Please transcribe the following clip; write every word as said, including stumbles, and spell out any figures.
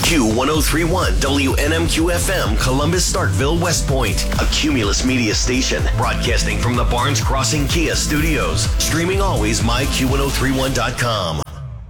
Q one oh three point one W N M Q F M, Columbus, Starkville, West Point. A Cumulus Media station broadcasting from the Barnes Crossing Kia studios. Streaming always my Q ten thirty-one dot com.